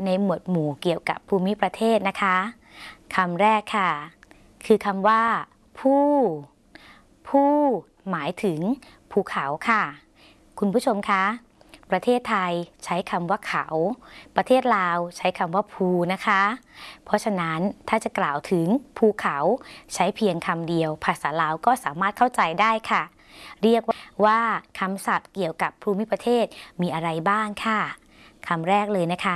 ในหมวดหมู่เกี่ยวกับภูมิประเทศนะคะคำแรกค่ะคือคำว่าผู้หมายถึงภูเขาค่ะคุณผู้ชมคะประเทศไทยใช้คำว่าเขาประเทศลาวใช้คำว่าภูนะคะเพราะฉะนั้นถ้าจะกล่าวถึงภูเขาใช้เพียงคำเดียวภาษาลาวก็สามารถเข้าใจได้ค่ะเรียกว่าคำศัพท์เกี่ยวกับภูมิประเทศมีอะไรบ้างค่ะคำแรกเลยนะคะ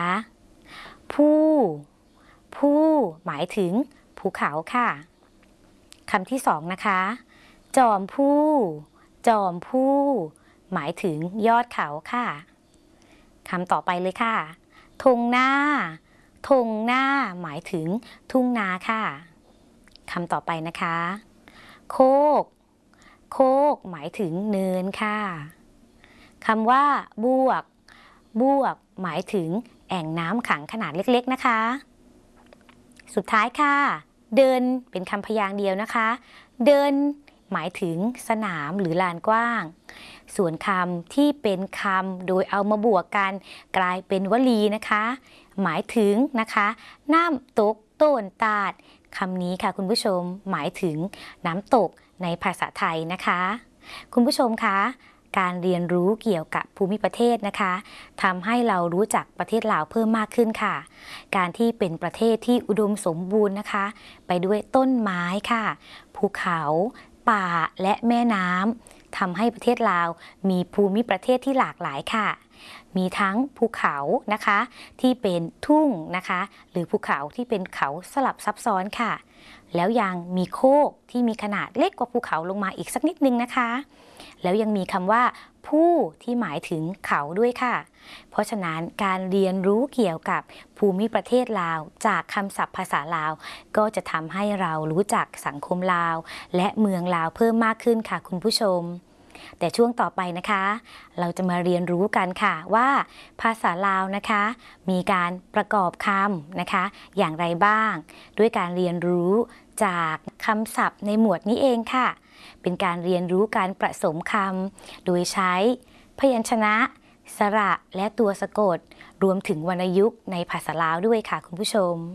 ผู้หมายถึงภูเขาค่ะคำที่สองนะคะจอมผู้หมายถึงยอดเขาค่ะคำต่อไปเลยค่ะธงหน้าหมายถึงทุ่งนาค่ะคำต่อไปนะคะโคกหมายถึงเนินค่ะคำว่าบวกหมายถึงแอ่งน้ำขังขนาดเล็กๆนะคะสุดท้ายค่ะเดินเป็นคำพยางค์เดียวนะคะเดินหมายถึงสนามหรือลานกว้างส่วนคำที่เป็นคำโดยเอามาบวกกันกลายเป็นวลีนะคะหมายถึงนะคะน้ำตกโต้นตาดคำนี้ค่ะคุณผู้ชมหมายถึงน้ำตกในภาษาไทยนะคะคุณผู้ชมคะการเรียนรู้เกี่ยวกับภูมิประเทศนะคะทำให้เรารู้จักประเทศลาวเพิ่มมากขึ้นค่ะการที่เป็นประเทศที่อุดมสมบูรณ์นะคะไปด้วยต้นไม้ค่ะภูเขาป่าและแม่น้ำทำให้ประเทศลาวมีภูมิประเทศที่หลากหลายค่ะมีทั้งภูเขานะคะที่เป็นทุ่งนะคะหรือภูเขาที่เป็นเขาสลับซับซ้อนค่ะแล้วยังมีโคกที่มีขนาดเล็กกว่าภูเขาลงมาอีกสักนิดนึงนะคะแล้วยังมีคำว่าผู้ที่หมายถึงเขาด้วยค่ะเพราะฉะนั้นการเรียนรู้เกี่ยวกับภูมิประเทศลาวจากคำศัพท์ภาษาลาวก็จะทำให้เรารู้จักสังคมลาวและเมืองลาวเพิ่มมากขึ้นค่ะคุณผู้ชมแต่ช่วงต่อไปนะคะเราจะมาเรียนรู้กันค่ะว่าภาษาลาวนะคะมีการประกอบคำนะคะอย่างไรบ้างด้วยการเรียนรู้จากคำศัพท์ในหมวดนี้เองค่ะเป็นการเรียนรู้การผสมคำโดยใช้พยัญชนะสระและตัวสะกดรวมถึงวรรณยุกต์ในภาษาลาวด้วยค่ะคุณผู้ชม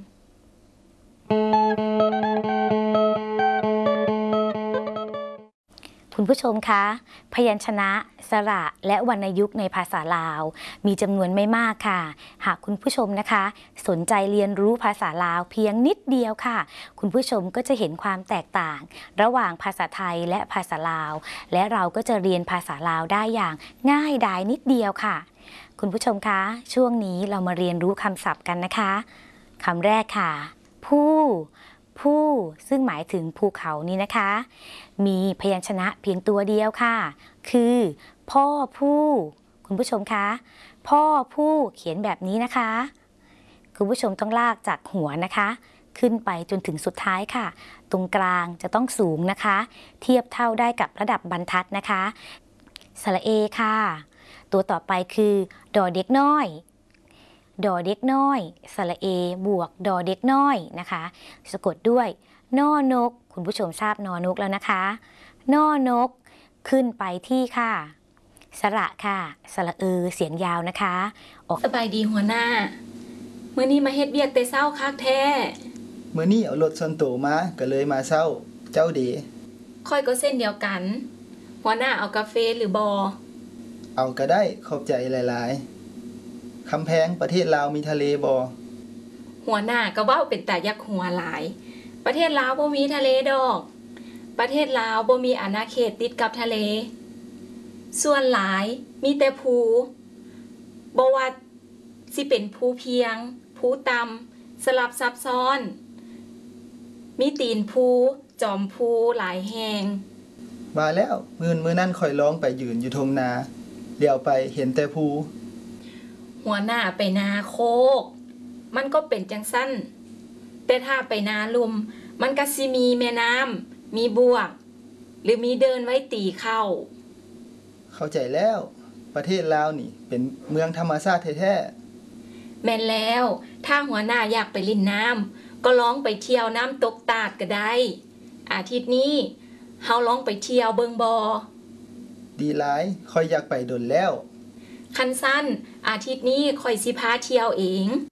คุณผู้ชมคะพยัญชนะสระและวรรณยุกต์ในภาษาลาวมีจำนวนไม่มากค่ะหากคุณผู้ชมนะคะสนใจเรียนรู้ภาษาลาวเพียงนิดเดียวค่ะคุณผู้ชมก็จะเห็นความแตกต่างระหว่างภาษาไทยและภาษาลาวและเราก็จะเรียนภาษาลาวได้อย่างง่ายดายนิดเดียวค่ะคุณผู้ชมคะช่วงนี้เรามาเรียนรู้คำศัพท์กันนะคะคำแรกค่ะผู้ซึ่งหมายถึงภูเขานี้นะคะมีพยัญชนะเพียงตัวเดียวค่ะคือพ่อผู้คุณผู้ชมคะพ่อผู้เขียนแบบนี้นะคะคุณผู้ชมต้องลากจากหัวนะคะขึ้นไปจนถึงสุดท้ายค่ะตรงกลางจะต้องสูงนะคะเทียบเท่าได้กับระดับบรรทัดนะคะสระเอค่ะตัวต่อไปคือดอเด็กน้อยดอเด็กน้อยสระเอบวกดอเด็กน้อยนะคะสะกดด้วยนอนกคุณผู้ชมทราบนอนกแล้วนะคะนอนกขึ้นไปที่ค่ะสระค่ะสระเสียงยาวนะคะสบายดีหัวหน้ามื้อนี้มาเฮ็ดเวียกแต่เช้าคักแท้มื้อนี้เอารถส่วนตัวมาก็เลยมาเช้าเจ้าเดค่อยก็เส้นเดียวกันหัวหน้าเอากาแฟหรือบอเอาก็ได้ขอบใจหลายๆคำแพงประเทศลาวมีทะเลบ่หัวหน้าก็เว้าเป็นตายักหัวหลายประเทศลาวบ่มีทะเลดอกประเทศลาวบ่มีอาณาเขตติดกับทะเลส่วนหลายมีแต่ภูบ่ว่าสิเป็นภูเพียงภูต่ำสลับซับซ้อนมีตีนภูจอมภูหลายแห่งว่าแล้วมื้อนั้นค่อยร้องไปยืนอยู่ทงนาเลี้ยวไปเห็นแต่ภูหัวหน้าไปนาโคกมันก็เป็นจังซั่นแต่ถ้าไปนาลุมมันก็สิมีแม่น้ำมีบวกหรือมีเดินไว้ตีเข้าใจแล้วประเทศลาวนี่เป็นเมืองธรรมชาติแท้ๆแม่นแล้วถ้าหัวหน้าอยากไปลิ่นน้ำก็ลองไปเที่ยวน้ำตกตาดก็ได้อาทิตย์นี้เฮาลองไปเที่ยวเบิงบ่ดีหลายค่อยอยากไปดนแล้วคันสั้นอาทิตย์นี้ค่อยสิพาเที่ยวเอง